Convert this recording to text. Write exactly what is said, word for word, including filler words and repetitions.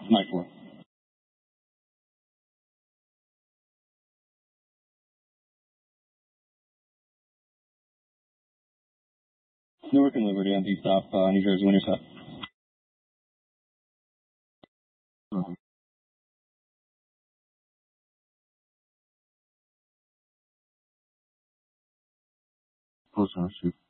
Night four. Newark and Liberty on D-stop, uh, New Jersey, when you're set. Uh-huh. Post on shoot.